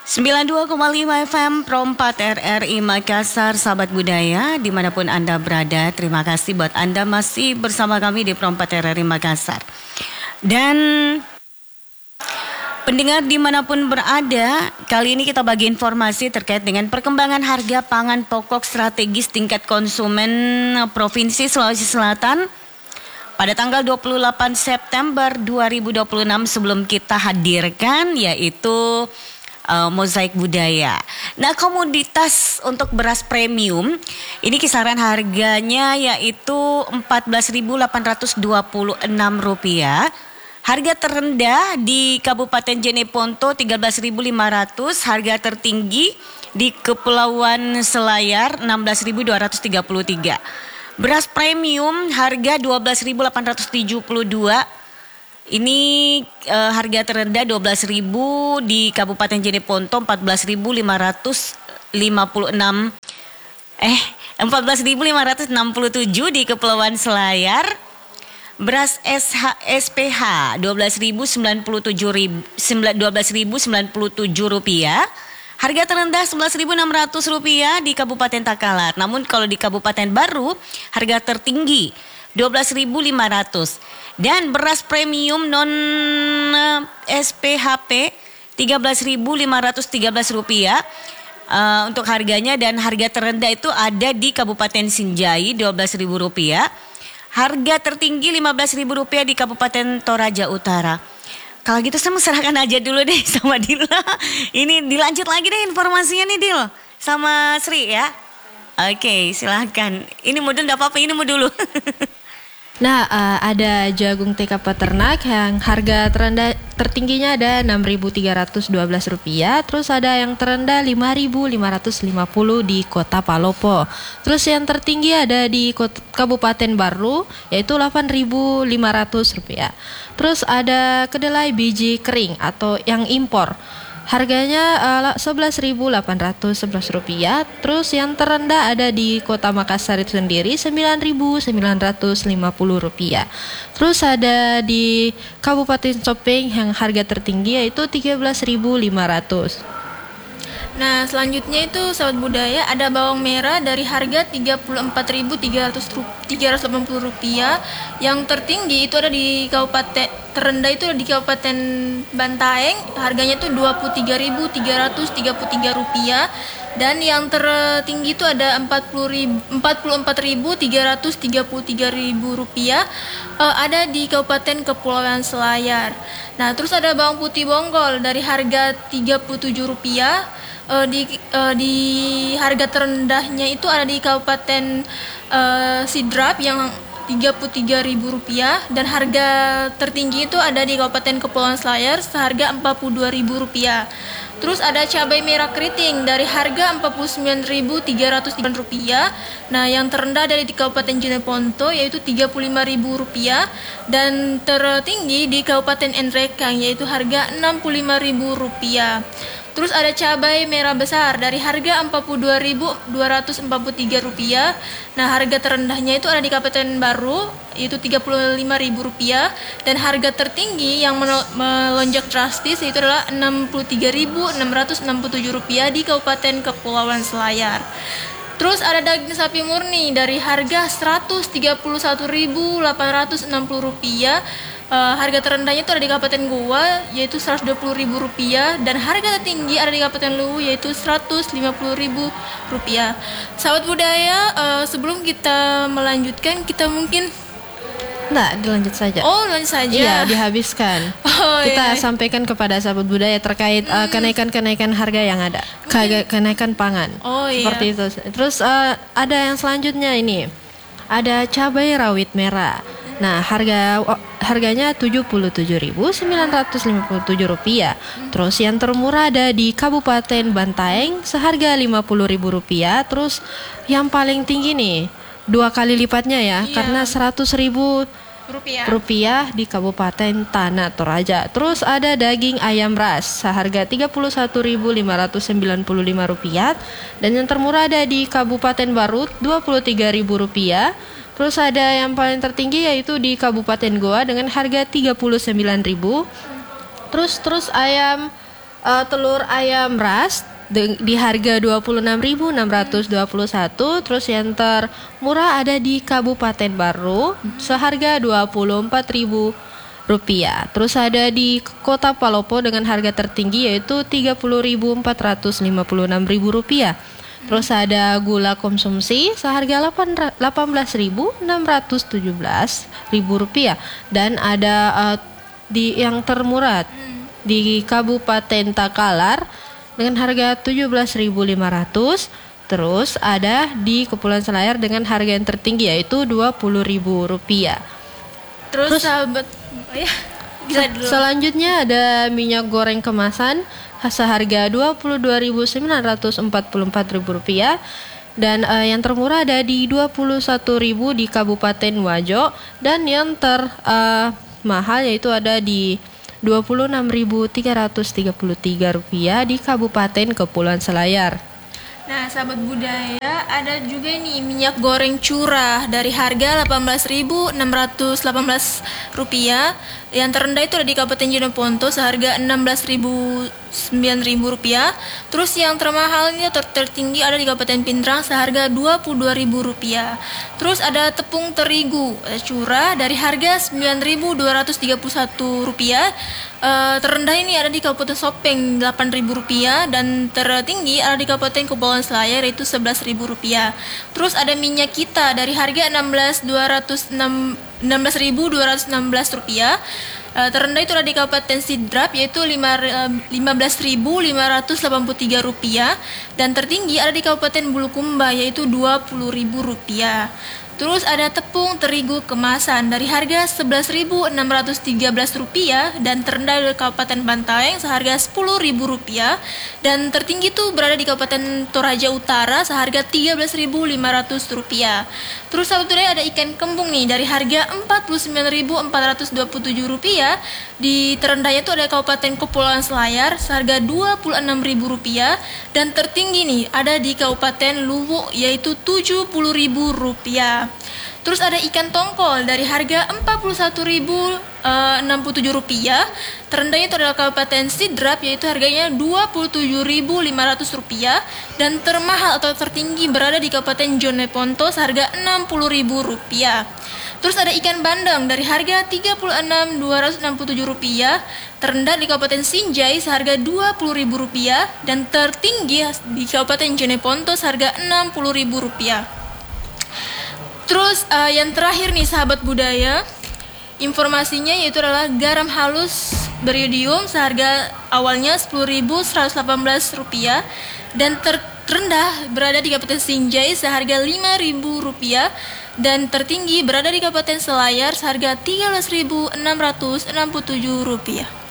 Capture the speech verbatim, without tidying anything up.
sembilan puluh dua koma lima F M Pro empat R R I Makassar, sahabat budaya dimanapun Anda berada. Terima kasih buat Anda masih bersama kami di Pro empat R R I Makassar. Dan pendengar dimanapun berada, kali ini kita bagi informasi terkait dengan perkembangan harga pangan pokok strategis tingkat konsumen Provinsi Sulawesi Selatan pada tanggal dua puluh delapan September dua ribu dua puluh enam sebelum kita hadirkan, yaitu Uh, mozaik budaya. Nah, komoditas untuk beras premium ini kisaran harganya yaitu empat belas ribu delapan ratus dua puluh enam rupiah. Harga terendah di Kabupaten Jeneponto tiga belas ribu lima ratus, harga tertinggi di Kepulauan Selayar enam belas ribu dua ratus tiga puluh tiga. Beras premium harga dua belas ribu delapan ratus tujuh puluh dua. Ini uh, harga terendah dua belas ribu di Kabupaten Jeneponto, empat belas ribu lima ratus lima puluh enam eh empat belas ribu lima ratus enam puluh tujuh di Kepulauan Selayar. Beras S H, S P H dua belas ribu sembilan puluh tujuh rupiah. Harga terendah sebelas ribu enam ratus rupiah di Kabupaten Takalar. Namun kalau di Kabupaten Baru harga tertinggi dua belas ribu lima ratus. Dan beras premium non S P H P tiga belas ribu lima ratus tiga belas rupiah uh, untuk harganya, dan harga terendah itu ada di Kabupaten Sinjai dua belas ribu rupiah. Harga tertinggi lima belas ribu rupiah di Kabupaten Toraja Utara. Kalau gitu saya serahkan aja dulu deh sama Dila. Ini dilanjut lagi deh informasinya nih Dil sama Sri ya. Oke, silahkan. Ini mudun enggak apa-apa, ini mau dulu. Nah, uh, ada jagung T K peternak yang harga terendah tertingginya ada enam ribu tiga ratus dua belas rupiah, terus ada yang terendah lima ribu lima ratus lima puluh di Kota Palopo. Terus yang tertinggi ada di Kota, Kabupaten Baru yaitu delapan ribu lima ratus rupiah. Terus ada kedelai biji kering atau yang impor. Harganya uh, sebelas ribu delapan ratus sebelas rupiah. Terus yang terendah ada di Kota Makassar itu sendiri sembilan ribu sembilan ratus lima puluh rupiah. Terus ada di Kabupaten Sopeng yang harga tertinggi yaitu tiga belas ribu lima ratus. Nah, selanjutnya itu sahabat budaya, ada bawang merah dari harga tiga puluh empat ribu tiga ratus delapan puluh rupiah. Yang tertinggi itu ada di Kabupaten terendah itu ada di Kabupaten Bantaeng, harganya itu dua puluh tiga ribu tiga ratus tiga puluh tiga rupiah, dan yang tertinggi itu ada empat puluh empat ribu tiga ratus tiga puluh tiga rupiah, uh, ada di Kabupaten Kepulauan Selayar. Nah, terus ada bawang putih bonggol dari harga tiga puluh tujuh rupiah. Uh, di uh, di harga terendahnya itu ada di Kabupaten uh, Sidrap yang tiga puluh tiga ribu rupiah, dan harga tertinggi itu ada di Kabupaten Kepulauan Selayar seharga empat puluh dua ribu rupiah. Terus ada cabai merah keriting dari harga empat puluh sembilan ribu tiga ratus rupiah. Nah, yang terendah dari di Kabupaten Jeneponto yaitu tiga puluh lima ribu rupiah, dan tertinggi di Kabupaten Nrekang yaitu harga enam puluh lima ribu rupiah. Terus ada cabai merah besar dari harga empat puluh dua ribu dua ratus empat puluh tiga rupiah. Nah, harga terendahnya itu ada di Kabupaten Baru yaitu tiga puluh lima ribu rupiah, dan harga tertinggi yang melonjak drastis itu adalah enam puluh tiga ribu enam ratus enam puluh tujuh rupiah di Kabupaten Kepulauan Selayar. Terus ada daging sapi murni dari harga seratus tiga puluh satu ribu delapan ratus enam puluh rupiah. Uh, harga terendahnya itu ada di Kabupaten Goa yaitu seratus dua puluh ribu rupiah, dan harga tertinggi ada di Kabupaten Luwu yaitu seratus lima puluh ribu rupiah. Sahabat budaya, uh, sebelum kita melanjutkan kita mungkin Nggak, dilanjut saja. Oh, lanjut saja. Iya, dihabiskan. Oh, kita iya. sampaikan kepada sahabat budaya terkait uh, kenaikan-kenaikan harga yang ada, Mungkin... kenaikan pangan. Oh, iya. Seperti itu. Terus uh, ada yang selanjutnya ini, ada cabai rawit merah. Nah, harga oh, harganya tujuh puluh tujuh ribu sembilan ratus lima puluh tujuh rupiah. Terus yang termurah ada di Kabupaten Bantaeng seharga lima puluh ribu rupiah. Terus yang paling tinggi nih dua kali lipatnya ya, iya. Karena seratus ribu rupiah. rupiah di Kabupaten Tanah Toraja. Terus ada daging ayam ras seharga tiga puluh satu ribu lima ratus sembilan puluh lima rupiah, dan yang termurah ada di Kabupaten Baru dua puluh tiga ribu rupiah. Terus ada yang paling tertinggi yaitu di Kabupaten Goa dengan harga tiga puluh sembilan ribu. Terus terus ayam uh, telur ayam ras de- di harga dua puluh enam ribu enam ratus dua puluh satu. Terus yang termurah ada di Kabupaten Baru seharga dua puluh empat ribu rupiah. Terus ada di Kota Palopo dengan harga tertinggi yaitu tiga puluh ribu empat ratus lima puluh enam ribu rupiah. Terus ada gula konsumsi seharga delapan belas ribu enam ratus tujuh belas ribu rupiah. Dan ada uh, di yang termurah di Kabupaten Takalar dengan harga tujuh belas ribu lima ratus. Terus ada di Kepulauan Selayar dengan harga yang tertinggi yaitu dua puluh ribu rupiah. Terus, Terus sahabat ya, bisa dulu. Selanjutnya ada minyak goreng kemasan seharga dua puluh dua ribu sembilan ratus empat puluh empat ribu rupiah. Dan uh, yang termurah ada di dua puluh satu ribu di Kabupaten Wajo. Dan yang termahal uh, yaitu ada di dua puluh enam ribu tiga ratus tiga puluh tiga rupiah di Kabupaten Kepulauan Selayar. Nah, sahabat budaya, ada juga nih minyak goreng curah dari harga delapan belas ribu enam ratus delapan belas rupiah. Yang terendah itu ada di Kabupaten Jeneponto seharga enam belas ribu sembilan ribu rupiah. Terus yang termahal ini ter- tertinggi ada di Kabupaten Pindrang seharga dua puluh dua ribu rupiah. Terus ada tepung terigu curah dari harga sembilan ribu dua ratus tiga puluh satu rupiah. Uh, terendah ini ada di Kabupaten Sopeng delapan ribu rupiah dan tertinggi ada di Kabupaten Kepulauan Selayar yaitu sebelas ribu rupiah. Terus ada minyak kita dari harga enam belas ribu dua ratus enam belas rupiah. Uh, terendah itu ada di Kabupaten Sidrap yaitu lima belas ribu lima ratus delapan puluh tiga rupiah dan tertinggi ada di Kabupaten Bulukumba yaitu dua puluh ribu rupiah. Terus ada tepung terigu kemasan dari harga sebelas ribu enam ratus tiga belas rupiah dan terendah di Kabupaten Bantaeng seharga sepuluh ribu rupiah dan tertinggi itu berada di Kabupaten Toraja Utara seharga tiga belas ribu lima ratus rupiah. Terus sebetulnya ada ikan kembung nih dari harga empat puluh sembilan ribu empat ratus dua puluh tujuh rupiah. Di terendahnya itu ada Kabupaten Kepulauan Selayar seharga dua puluh enam ribu rupiah dan tertinggi nih ada di Kabupaten Luwu yaitu tujuh puluh ribu rupiah. Terus ada ikan tongkol dari harga empat puluh satu ribu enam puluh tujuh rupiah. Terendahnya itu adalah Kabupaten Sidrap yaitu harganya dua puluh tujuh ribu lima ratus rupiah dan termahal atau tertinggi berada di Kabupaten Jeneponto seharga enam puluh ribu rupiah. Terus ada ikan bandeng dari harga tiga puluh enam ribu dua ratus enam puluh tujuh rupiah, terendah di Kabupaten Sinjai seharga dua puluh ribu rupiah dan tertinggi di Kabupaten Jeneponto seharga enam puluh ribu rupiah. Terus uh, yang terakhir nih sahabat budaya, informasinya yaitu adalah garam halus beriodium seharga awalnya sepuluh ribu seratus delapan belas rupiah dan terendah berada di Kabupaten Sinjai seharga lima ribu rupiah dan tertinggi berada di Kabupaten Selayar seharga tiga belas ribu enam ratus enam puluh tujuh rupiah.